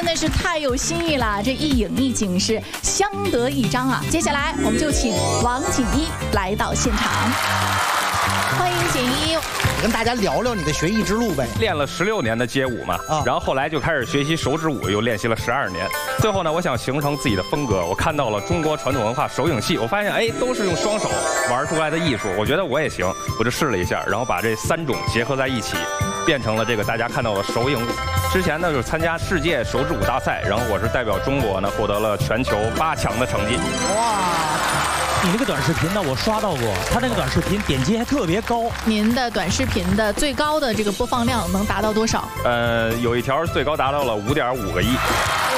的是太有新意了，这一影一景是相得益彰啊！接下来我们就请王锦一来到现场，欢迎锦一。 跟大家聊聊你的学艺之路呗。 练了16年的街舞嘛，然后后来就开始学习手指舞，又练习了12年。最后呢，我想形成自己的风格。我看到了中国传统文化手影戏，我发现都是用双手玩出来的艺术，我觉得我也行，我就试了一下，然后把这3种结合在一起，变成了这个大家看到的手影舞。之前呢，就是参加世界手指舞大赛，然后我是代表中国呢获得了全球8强的成绩。 哇！你那个短视频呢，我刷到过，他那个短视频点击还特别高。 您的短视频的最高的这个播放量能达到多少？ 有一条最高达到了5.5个亿。